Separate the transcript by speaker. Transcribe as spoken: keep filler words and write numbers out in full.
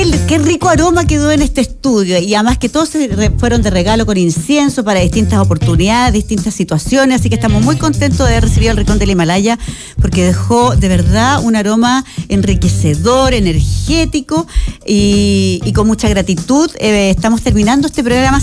Speaker 1: qué, qué rico aroma quedó en este estudio. Y además que todos se re, fueron de regalo con incienso para distintas oportunidades, distintas situaciones. Así que estamos muy contentos de haber recibido el Rincón del Himalaya, porque dejó de verdad un aroma enriquecedor, energético y, y con mucha gratitud. Eh, estamos terminando este programa